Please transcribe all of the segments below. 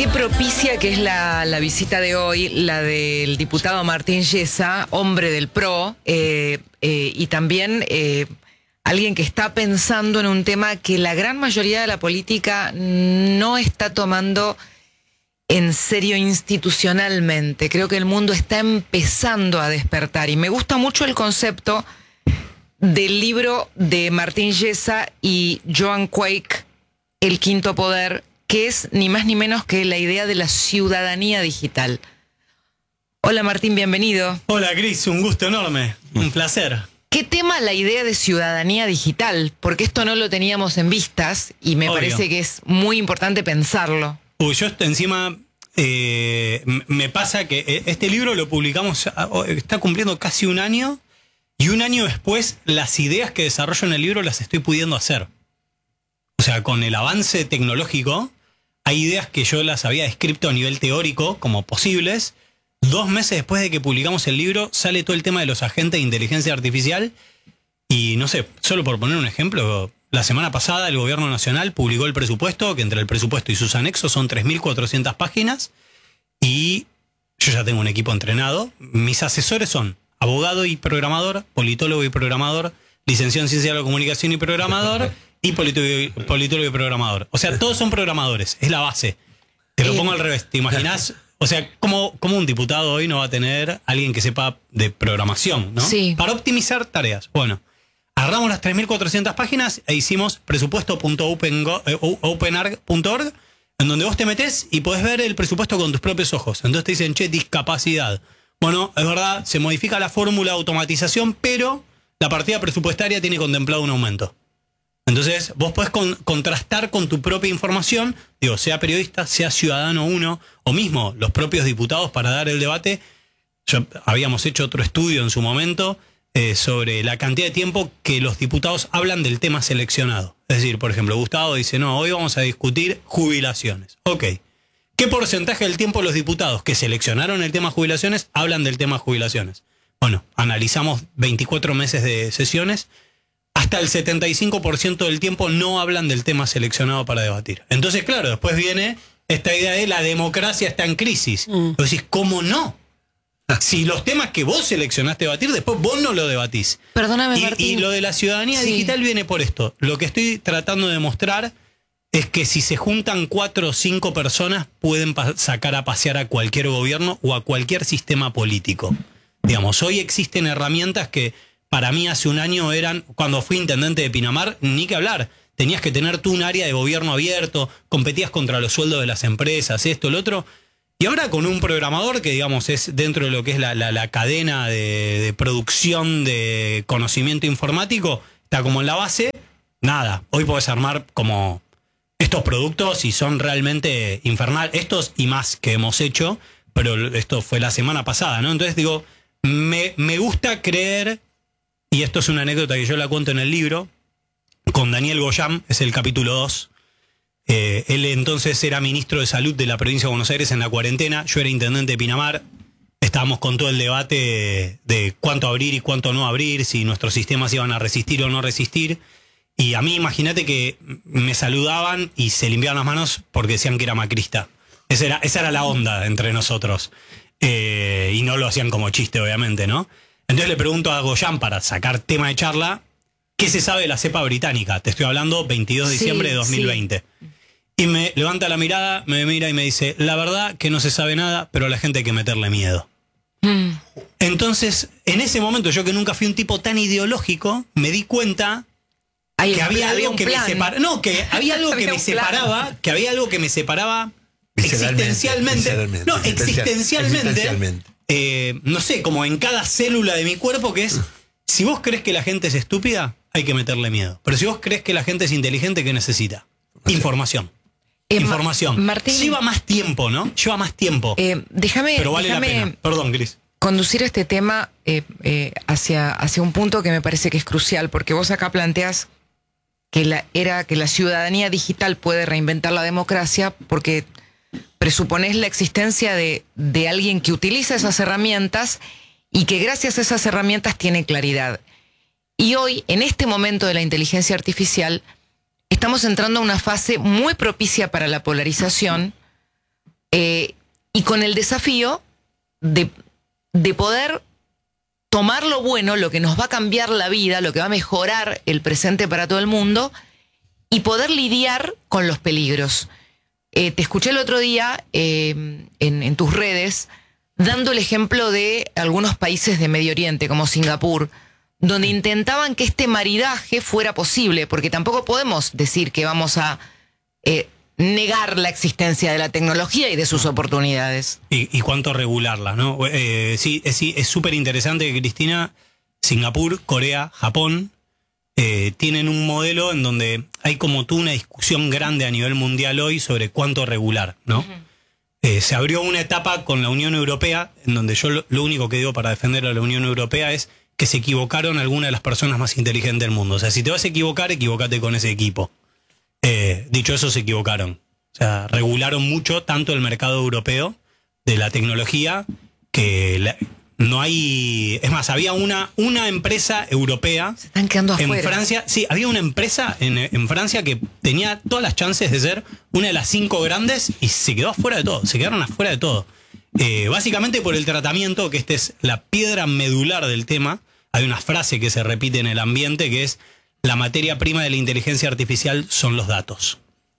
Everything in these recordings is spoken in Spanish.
Qué propicia que es la visita de hoy, la del diputado Martín Yesa, hombre del PRO, y también alguien que está pensando en un tema que la gran mayoría de la política no está tomando en serio institucionalmente. Creo que el mundo está empezando a despertar y me gusta mucho el concepto del libro de Martín Yesa y Joan Quake, El Quinto Poder, que es ni más ni menos que la idea de la ciudadanía digital. Hola Martín, bienvenido. Hola Cris, un gusto enorme, un placer. ¿Qué tema la idea de ciudadanía digital? Porque esto no lo teníamos en vistas y me parece que es muy importante pensarlo. Yo encima me pasa que este libro lo publicamos, está cumpliendo casi un año, y un año después las ideas que desarrollo en el libro las estoy pudiendo hacer. O sea, con el avance tecnológico, hay ideas que yo las había descrito a nivel teórico como posibles. 2 meses después de que publicamos el libro, sale todo el tema de los agentes de inteligencia artificial. Y no sé, solo por poner un ejemplo, la semana pasada el gobierno nacional publicó el presupuesto, que entre el presupuesto y sus anexos son 3.400 páginas. Y yo ya tengo un equipo entrenado. Mis asesores son abogado y programador, politólogo y programador, licenciado en ciencia de la comunicación y programador, y politólogo y programador. O sea, todos son programadores, es la base. Te lo pongo al revés, ¿te imaginas? O sea, ¿cómo un diputado hoy no va a tener alguien que sepa de programación, ¿no? Sí. Para optimizar tareas. Bueno, agarramos las 3.400 páginas e hicimos presupuesto.openarg.org, en donde vos te metés y podés ver el presupuesto con tus propios ojos. Entonces te dicen, che, discapacidad. Bueno, es verdad, se modifica la fórmula de automatización, pero la partida presupuestaria tiene contemplado un aumento. Entonces, vos podés contrastar con tu propia información, digo, sea periodista, sea ciudadano uno, o mismo los propios diputados para dar el debate. Habíamos hecho otro estudio en su momento sobre la cantidad de tiempo que los diputados hablan del tema seleccionado. Es decir, por ejemplo, Gustavo dice, no, hoy vamos a discutir jubilaciones. Ok. ¿Qué porcentaje del tiempo los diputados que seleccionaron el tema jubilaciones hablan del tema jubilaciones? Bueno, analizamos 24 meses de sesiones. Hasta el 75% del tiempo no hablan del tema seleccionado para debatir. Entonces, claro, después viene esta idea de la democracia está en crisis. Vos decís, ¿cómo no? Si los temas que vos seleccionaste debatir, después vos no lo debatís. Perdóname, Martín. Y lo de la ciudadanía digital viene por esto. Lo que estoy tratando de demostrar es que si se juntan 4 o 5 personas, pueden sacar a pasear a cualquier gobierno o a cualquier sistema político. Digamos, hoy existen herramientas que para mí hace un año eran, cuando fui intendente de Pinamar, ni que hablar. Tenías que tener tú un área de gobierno abierto, competías contra los sueldos de las empresas, esto, lo otro. Y ahora con un programador que, digamos, es dentro de lo que es la cadena de producción de conocimiento informático, está como en la base, nada. Hoy podés armar como estos productos y son realmente infernal. Estos y más que hemos hecho, pero esto fue la semana pasada, ¿no? Entonces digo, me gusta creer. Y esto es una anécdota que yo la cuento en el libro, con Daniel Goyam, es el capítulo 2. Él entonces era ministro de Salud de la provincia de Buenos Aires en la cuarentena. Yo era intendente de Pinamar. Estábamos con todo el debate de cuánto abrir y cuánto no abrir, si nuestros sistemas iban a resistir o no resistir. Y a mí, imagínate que me saludaban y se limpiaban las manos porque decían que era macrista. Esa era la onda entre nosotros. Y no lo hacían como chiste, obviamente, ¿no? Entonces le pregunto a Goyam, para sacar tema de charla, ¿qué se sabe de la cepa británica? Te estoy hablando 22 de diciembre de 2020. Sí. Y me levanta la mirada, me mira y me dice, la verdad que no se sabe nada, pero a la gente hay que meterle miedo. Entonces, en ese momento, yo que nunca fui un tipo tan ideológico, me di cuenta que había algo que me separaba. No, que había algo que me separaba, que había algo que me separaba existencialmente. No, existencialmente. No sé, como en cada célula de mi cuerpo, que es, si vos crees que la gente es estúpida, hay que meterle miedo. Pero si vos crees que la gente es inteligente, ¿qué necesita? Información. Información. Martín, lleva más tiempo, ¿no? Lleva más tiempo. Pero vale la pena. Perdón, Cris. Conducir este tema hacia un punto que me parece que es crucial, porque vos acá planteás que la ciudadanía digital puede reinventar la democracia, porque presuponés la existencia de alguien que utiliza esas herramientas y que gracias a esas herramientas tiene claridad. Y hoy, en este momento de la inteligencia artificial, estamos entrando a una fase muy propicia para la polarización, y con el desafío de poder tomar lo bueno, lo que nos va a cambiar la vida, lo que va a mejorar el presente para todo el mundo, y poder lidiar con los peligros. Te escuché el otro día en tus redes dando el ejemplo de algunos países de Medio Oriente, como Singapur, donde intentaban que este maridaje fuera posible, porque tampoco podemos decir que vamos a negar la existencia de la tecnología y de sus oportunidades. Y cuánto regularla, ¿no? Sí, es súper interesante que, Cristina, Singapur, Corea, Japón tienen un modelo en donde hay como tú una discusión grande a nivel mundial hoy sobre cuánto regular, ¿no? Se abrió una etapa con la Unión Europea, en donde yo lo único que digo para defender a la Unión Europea es que se equivocaron algunas de las personas más inteligentes del mundo. O sea, si te vas a equivocar, equivócate con ese equipo. Dicho eso, se equivocaron. O sea, regularon mucho tanto el mercado europeo de la tecnología que no hay... Es más, había una empresa europea... Se están quedando afuera. En Francia, sí, había una empresa en Francia que tenía todas las chances de ser una de las 5 grandes y se quedó afuera de todo. Se quedaron afuera de todo. Básicamente por el tratamiento, que esta es la piedra medular del tema. Hay una frase que se repite en el ambiente que es: la materia prima de la inteligencia artificial son los datos.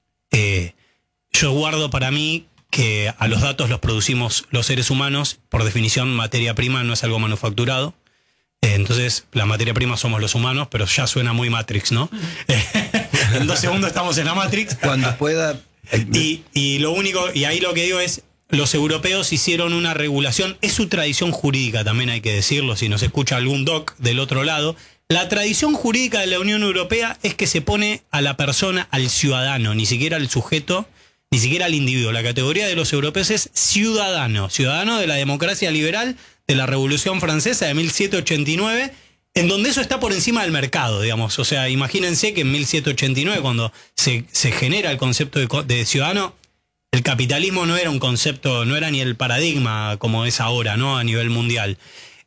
Yo guardo para mí que a los datos los producimos los seres humanos. Por definición, materia prima no es algo manufacturado. Entonces, la materia prima somos los humanos, pero ya suena muy Matrix, ¿no? En 2 segundos estamos en la Matrix. Cuando pueda... Y lo único, y ahí lo que digo es, los europeos hicieron una regulación, es su tradición jurídica, también hay que decirlo, si nos escucha algún doc del otro lado. La tradición jurídica de la Unión Europea es que se pone a la persona, al ciudadano, ni siquiera al sujeto, ni siquiera al individuo. La categoría de los europeos es ciudadano, ciudadano de la democracia liberal, de la Revolución Francesa de 1789, en donde eso está por encima del mercado, digamos. O sea, imagínense que en 1789, cuando se genera el concepto de ciudadano, el capitalismo no era un concepto, no era ni el paradigma como es ahora, ¿no? A nivel mundial.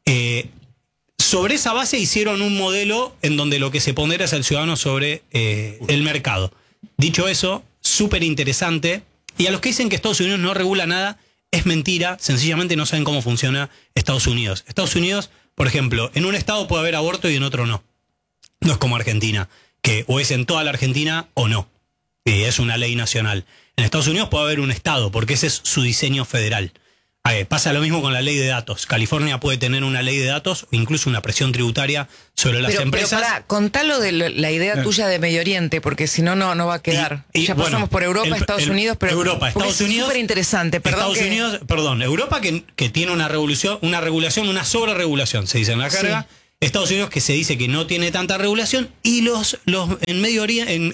Sobre esa base hicieron un modelo en donde lo que se pondera es al ciudadano sobre el mercado. Dicho eso, súper interesante. Y a los que dicen que Estados Unidos no regula nada, es mentira. Sencillamente no saben cómo funciona Estados Unidos. Estados Unidos, por ejemplo, en un estado puede haber aborto y en otro no. No es como Argentina, que o es en toda la Argentina o no. Y es una ley nacional. En Estados Unidos puede haber un estado, porque ese es su diseño federal. Pasa lo mismo con la ley de datos. California puede tener una ley de datos o incluso una presión tributaria sobre las empresas. Pero contalo de la idea tuya de Medio Oriente, porque si no, no va a quedar. Ya pasamos por Europa, Estados Unidos, pero Europa, Estados Unidos, es súper interesante. Europa que tiene una regulación, una sobreregulación, se dice en la carga. Sí. Estados Unidos que se dice que no tiene tanta regulación, y los en Medio Oriente,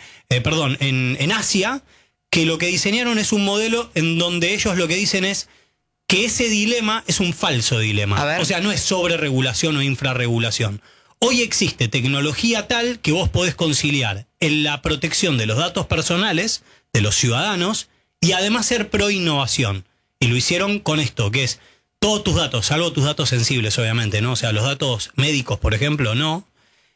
en Asia, que lo que diseñaron es un modelo en donde ellos lo que dicen es que ese dilema es un falso dilema. O sea, no es sobreregulación o infrarregulación. Hoy existe tecnología tal que vos podés conciliar en la protección de los datos personales de los ciudadanos y además ser pro innovación. Y lo hicieron con esto, que es todos tus datos, salvo tus datos sensibles, obviamente, ¿no? O sea, los datos médicos, por ejemplo, no.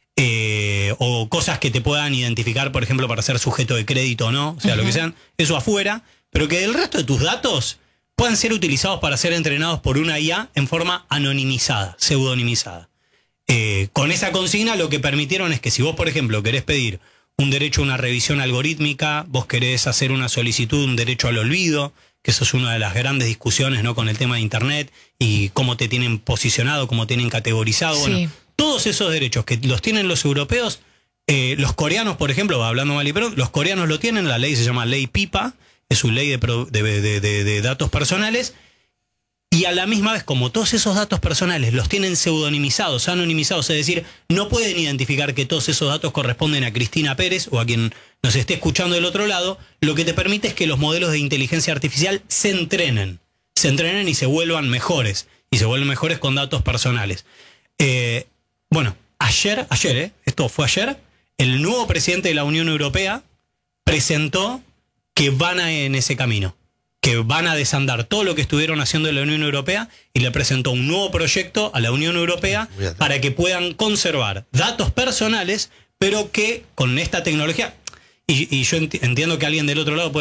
O cosas que te puedan identificar, por ejemplo, para ser sujeto de crédito o no. O sea, lo que sean, eso afuera. Pero que el resto de tus datos puedan ser utilizados para ser entrenados por una IA en forma anonimizada, pseudonimizada. Con esa consigna lo que permitieron es que si vos, por ejemplo, querés pedir un derecho a una revisión algorítmica, vos querés hacer una solicitud, un derecho al olvido, que eso es una de las grandes discusiones, ¿no? Con el tema de Internet y cómo te tienen posicionado, cómo tienen categorizado. Sí. Bueno, todos esos derechos que los tienen los europeos, los coreanos, por ejemplo, hablando mal y pronto, los coreanos lo tienen, la ley se llama Ley PIPA, es su ley de datos personales, y a la misma vez, como todos esos datos personales los tienen pseudonimizados, anonimizados, es decir, no pueden identificar que todos esos datos corresponden a Cristina Pérez o a quien nos esté escuchando del otro lado, lo que te permite es que los modelos de inteligencia artificial se entrenen y se vuelvan mejores, y se vuelven mejores con datos personales. Bueno, ayer, esto fue ayer, el nuevo presidente de la Unión Europea presentó que van en ese camino, que van a desandar todo lo que estuvieron haciendo en la Unión Europea, y le presentó un nuevo proyecto a la Unión Europea para que puedan conservar datos personales, pero que con esta tecnología, y yo entiendo que alguien del otro lado puede decir,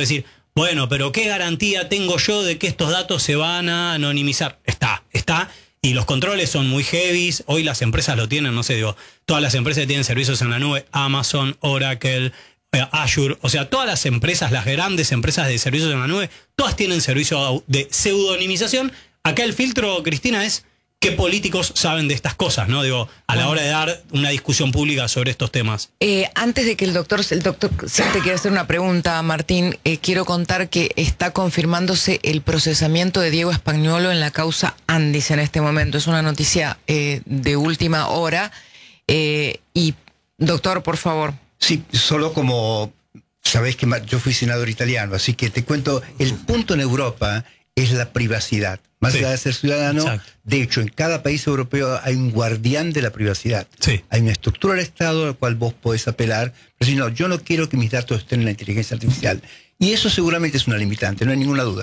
bueno, pero ¿qué garantía tengo yo de que estos datos se van a anonimizar? Está. Y los controles son muy heavies. Hoy las empresas lo tienen, no sé, digo, todas las empresas tienen servicios en la nube, Amazon, Oracle, Azure, o sea, todas las empresas, las grandes empresas de servicios en la nube, todas tienen servicio de pseudonimización. Acá el filtro, Cristina, es qué políticos saben de estas cosas, ¿no? Digo, a la hora de dar una discusión pública sobre estos temas. Antes de que el doctor sí te quiere hacer una pregunta, Martín, quiero contar que está confirmándose el procesamiento de Diego Spagnuolo en la causa Andis en este momento. Es una noticia de última hora. Y, doctor, por favor. Sí, solo como sabés que yo fui senador italiano, así que te cuento, el punto en Europa es la privacidad. Más allá de ser ciudadano, exacto. De hecho, en cada país europeo hay un guardián de la privacidad. Sí. Hay una estructura del Estado a la cual vos podés apelar, pero si no, yo no quiero que mis datos estén en la inteligencia artificial. Y eso seguramente es una limitante, no hay ninguna duda.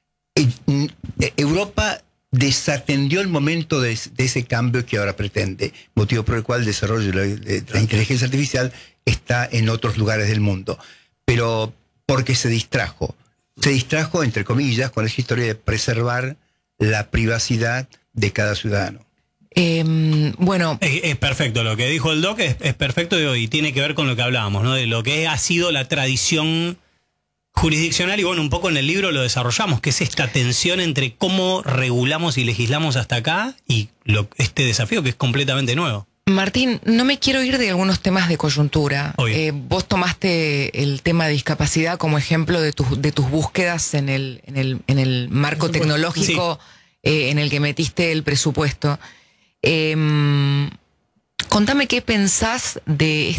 Europa desatendió el momento de ese cambio que ahora pretende, motivo por el cual el desarrollo de la inteligencia artificial está en otros lugares del mundo. Pero porque se distrajo, entre comillas, con esa historia de preservar la privacidad de cada ciudadano. Bueno, es perfecto, lo que dijo el doc es perfecto y tiene que ver con lo que hablábamos, ¿no? De lo que ha sido la tradición jurisdiccional, y bueno, un poco en el libro lo desarrollamos, que es esta tensión entre cómo regulamos y legislamos hasta acá y este desafío que es completamente nuevo. Martín, no me quiero ir de algunos temas de coyuntura. Vos tomaste el tema de discapacidad como ejemplo de tus búsquedas en el marco tecnológico, sí, en el que metiste el presupuesto. Contame qué pensás de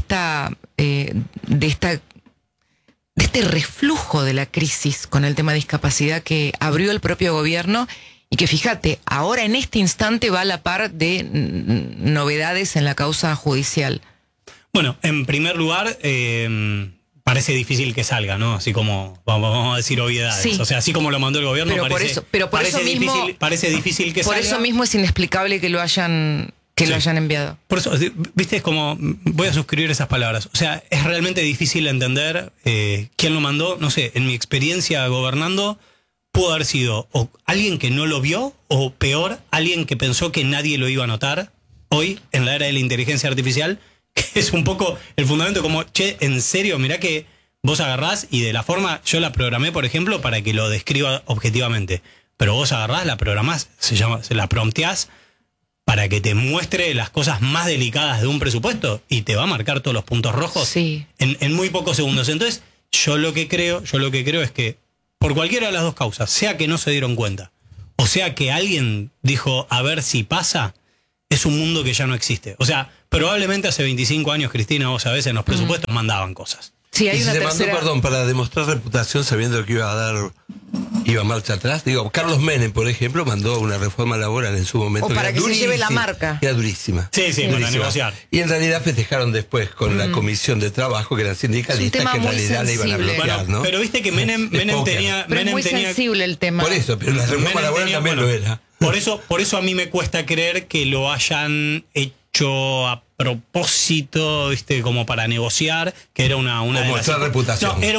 este reflujo de la crisis con el tema de discapacidad que abrió el propio gobierno. Y que fíjate, ahora en este instante va a la par de novedades en la causa judicial. Bueno, en primer lugar, parece difícil que salga, ¿no? Así como, vamos a decir obviedades. Sí. O sea, así como lo mandó el gobierno, parece difícil que salga. Por eso mismo es inexplicable que lo hayan enviado. Por eso, viste, es como, voy a suscribir esas palabras. O sea, es realmente difícil entender quién lo mandó. No sé, en mi experiencia gobernando, pudo haber sido o alguien que no lo vio, o peor, alguien que pensó que nadie lo iba a notar. Hoy, en la era de la inteligencia artificial, que es un poco el fundamento, como, che, en serio, mirá que vos agarrás y de la forma, yo la programé, por ejemplo, para que lo describa objetivamente, pero vos agarrás, la programás, se la prompteás para que te muestre las cosas más delicadas de un presupuesto y te va a marcar todos los puntos rojos, sí, en muy pocos segundos. Entonces, yo lo que creo es que por cualquiera de las dos causas, sea que no se dieron cuenta, o sea que alguien dijo, a ver si pasa, es un mundo que ya no existe. O sea, probablemente hace 25 años, Cristina, vos sabés, en los presupuestos mandaban cosas. Sí, hay una tercera... mandó, para demostrar reputación, sabiendo que iba marcha atrás. Digo, Carlos Menem, por ejemplo, mandó una reforma laboral en su momento. O para que se lleve la marca. Era durísima. Sí, para negociar. Y en realidad festejaron después con la comisión de trabajo, que eran sindicalistas, que en realidad la iban a bloquear, ¿no? Pero viste que Menem tenía... Pero es muy sensible el tema. Por eso, pero la reforma laboral también lo era. Por eso a mí me cuesta creer que lo hayan hecho a propósito, viste, como para negociar, que era una de las... reputación. No,